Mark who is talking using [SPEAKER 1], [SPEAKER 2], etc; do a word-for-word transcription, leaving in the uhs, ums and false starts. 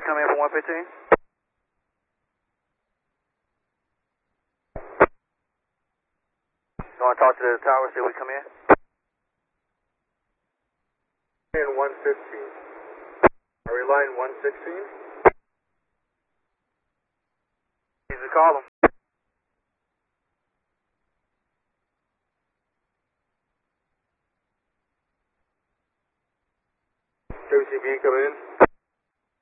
[SPEAKER 1] come in for one fifteen? You want to talk to the tower, see if we come in?
[SPEAKER 2] In one fifteen. Are we line one sixteen?
[SPEAKER 1] Easy to call them.
[SPEAKER 2] W C B, come in.